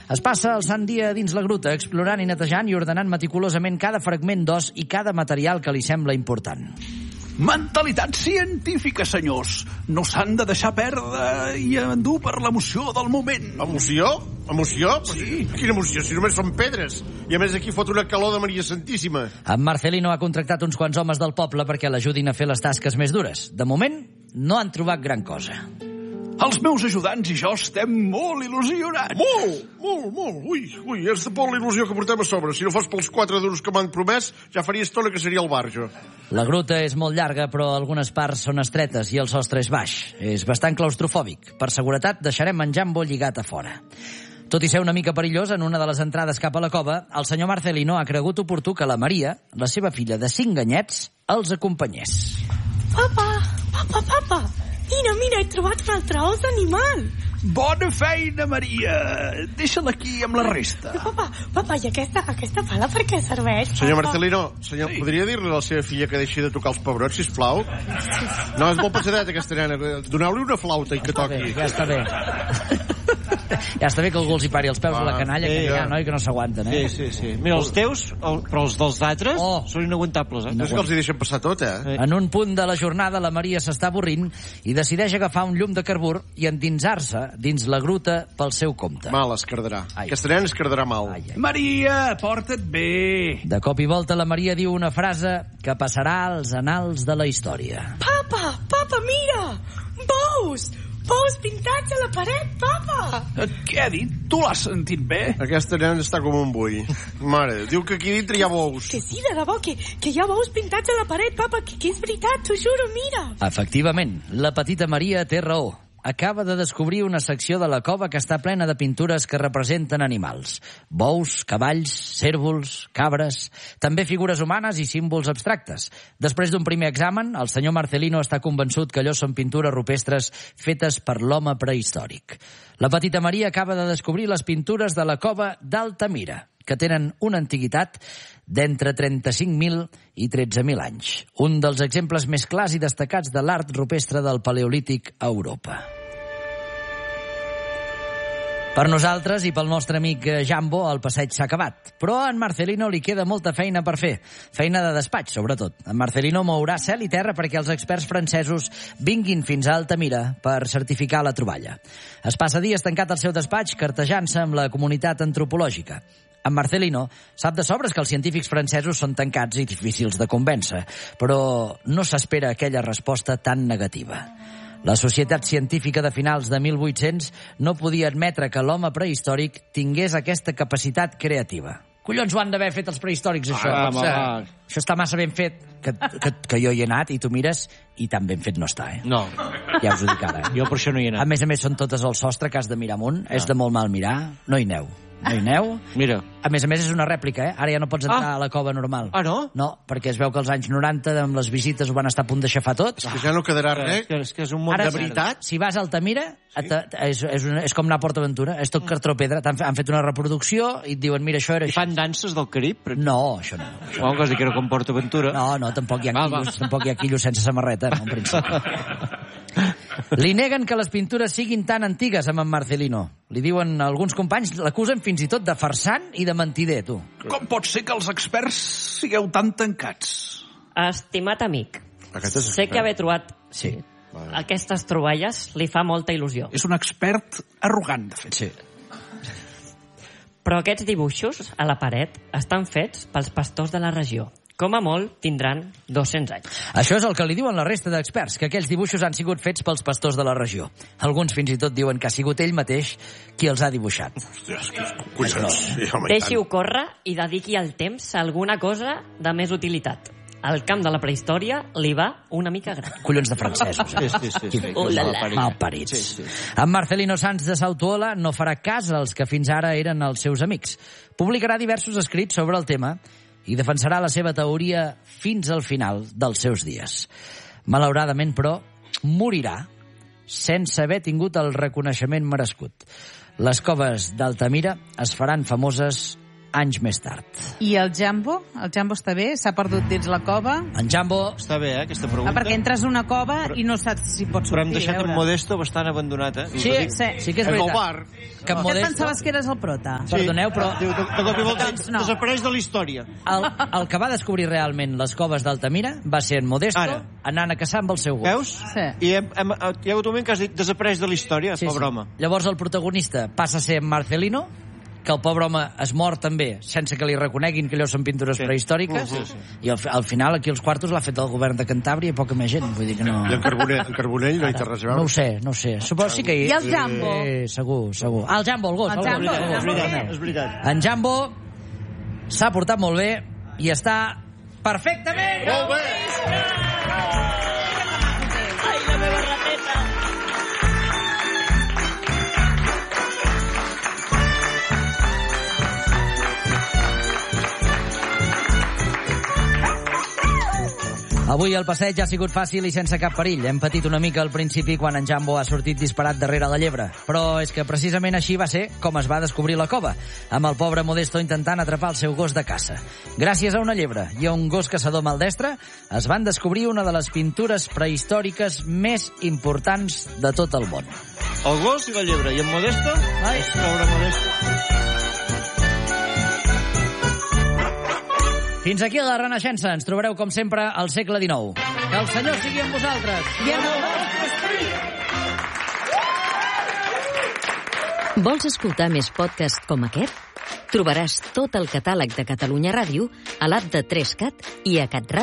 Es passa el sant dia dins la gruta, explorant i netejant i ordenant meticulosament cada fragment d'os i cada material que li sembla important. Mentalitat científica, senyors. No s'han de deixar perdre i endur per l'emoció del moment. Emoció? Emoció? Sí. Quina emoció, si només són pedres. I a més aquí fot una calor de Maria Santíssima. En Marcelino ha contractat uns quants homes del poble perquè l'ajudin a fer les tasques més dures. De moment, no han trobat gran cosa. Els meus ajudants i jo estem molt il·lusionats. Molt. Ui, és de por la il·lusió que portem a sobre. Si no fos pels 4 duros que m'han promès, ja faria estona que seria el barjo. La gruta és molt llarga, però algunes parts són estretes i el sostre és baix. És bastant claustrofòbic. Per seguretat, deixarem en Jambo lligat a fora. Tot i ser una mica perillós, en una de les entrades cap a la cova, el senyor Marcelino ha cregut oportú que la Maria, la seva filla de 5 anyets, els acompanyés. Papa, mira, he trobat un altre os animal. Bona feina, Maria. Deixa-la aquí amb la resta. Papa, i aquesta pala per què serveix? Senyor Marcelino, podria dir-li a la seva filla que deixi de tocar els pebrots, sisplau? No, és molt pesadeta aquesta nena. Doneu-li una flauta i que toqui. Ja està bé. Ja està bé que algú els hi pari els peus a la canalla, que hi ha, noi, que no s'aguanten, eh? Sí. Mira, els teus, però els dels d'altres són inaguantables, eh? No és que els hi deixen passar tot, eh? En un punt de la jornada, la Maria s'està avorrint i decideix agafar un llum de carbur i endinsar-se dins la gruta pel seu compte. Mal, es cardarà. Aquesta nena es cardarà mal. Maria, porta't bé. De cop i volta, la Maria diu una frase que passarà als anals de la història. Papa, mira! Bous pintats a la paret, papa! Què ha dit? Tu l'has sentit bé? Aquesta nena està com un bui. Mare, diu que aquí dintre hi ha bous. Que sí, de debò, que hi ha bous pintats a la paret, papa, que és veritat, t'ho juro, mira. Efectivament, la petita Maria té raó. Acaba de descobrir una secció de la cova que està plena de pintures que representen animals. Bous, cavalls, cérvols, cabres, també figures humanes i símbols abstractes. Després d'un primer examen, el senyor Marcelino està convençut que allò són pintures rupestres fetes per l'home prehistòric. La petita Maria acaba de descobrir les pintures de la cova d'Altamira, que tenen una antiguitat d'entre 35.000 i 13.000 anys. Un dels exemples més clars i destacats de l'art rupestre del Paleolític a Europa. Per nosaltres i pel nostre amic Jambo, el passeig s'ha acabat. Però a en Marcelino li queda molta feina per fer. Feina de despatx, sobretot. En Marcelino mourà cel i terra perquè els experts francesos vinguin fins a Altamira per certificar la troballa. Es passa dies tancat al seu despatx cartejant-se amb la comunitat antropològica. En Marcelino sap de sobres que els científics francesos són tancats i difícils de convèncer, però no s'espera aquella resposta tan negativa. La Societat Científica de finals de 1800 no podia admetre que l'home prehistòric tingués aquesta capacitat creativa. Collons, ho han d'haver fet els prehistòrics, això. Això està massa ben fet, que jo hi he anat i tu mires i tan ben fet no està, eh? No. Ja us ho dic ara. Jo per això no hi he anat. A més, són totes al sostre que has de mirar amunt. És de molt mal mirar. No hi aneu. Mira. A més, és una rèplica, eh? Ara ja no pots entrar a la cova normal. Ah, no? No, perquè es veu que als anys 90 amb les visites ho van estar a punt d'aixafar tot. És que ja no quedarà res. És que és un món Ara, de veritat. si vas a Altamira, és com anar a PortAventura. És tot cartró pedra. Han fet una reproducció i et diuen, mira, això era I això. fan danses del Carib? No, això no. Una cosa que era com PortAventura. No, tampoc hi ha quillos sense samarreta, no, en principi. Li neguen que les pintures siguin tan antigues amb en Marcelino. Li diuen alguns companys, l'acusen fins i tot de farsant i de mentider, tu. Com pot ser que els experts sigueu tan tancats? Estimat amic, sé que haver trobat aquestes troballes li fa molta il·lusió. És un expert arrogant, de fet. Sí. Però aquests dibuixos a la paret estan fets pels pastors de la regió. Com a molt, tindran 200 anys. Això és el que li diuen la resta d'experts, que aquells dibuixos han sigut fets pels pastors de la regió. Alguns fins i tot diuen que ha sigut ell mateix qui els ha dibuixat. Deixi-ho córrer i dediqui el temps a alguna cosa de més utilitat. Al camp de la prehistòria li va una mica gran. Collons de francesos, eh? Sí. Malparits. En Marcelino Sanz de Sautuola no farà cas als que fins ara eren els seus amics. Publicarà diversos escrits sobre el tema i defensarà la seva teoria fins al final dels seus dies. Malauradament, però, morirà sense haver tingut el reconeixement merescut. Les coves d'Altamira es faran famoses anys més tard. I el Jambo? El Jambo està bé? S'ha perdut dins la cova? En Jambo... Està bé, aquesta pregunta. Perquè entres a una cova i no saps si pots sortir. Però hem deixat en Modesto bastant abandonat, Sí que és veritat. El bar. Que en Què et pensaves que eres el prota? Perdoneu, però... De cop i volta desapareix de la història. El que va descobrir realment les coves d'Altamira va ser en Modesto, anant a caçar amb el seu gos. Veus? Sí. I hi ha hagut un moment que has dit desapareix de la història, pobre home. Llavors el protagonista passa a ser en Marcelino, que el pobre home es mor també, sense que li reconeguin que allò són pintures prehistòriques, i al final aquí els quartos l'ha fet el govern de Cantàbria i poca més gent, vull dir que no... I en Carbonell no hi té res a veure? No ho sé. Suposo sí que hi... I el Jambo? Segur. El Jambo, el gos. El Jambo. És veritat. En Jambo s'ha portat molt bé i està perfectament... Molt bé! Ai, la meva rateta! Avui el passeig ha sigut fàcil i sense cap perill. Hem patit una mica al principi quan en Jambo ha sortit disparat darrere la llebre. Però és que precisament així va ser com es va descobrir la cova, amb el pobre Modesto intentant atrapar el seu gos de caça. Gràcies a una llebre i a un gos caçador maldestre, es van descobrir una de les pintures prehistòriques més importants de tot el món. El gos i la llebre. I en Modesto? Ai. Pobre Modesto. Fins aquí la Renaixença. Ens trobareu, com sempre, al segle XIX. Que el Senyor sigui amb vosaltres. I amb el vostre esperit. Vols escoltar més podcasts com aquest? Trobaràs tot el catàleg de Catalunya Ràdio a l'app de 3Cat i a catradio.cat.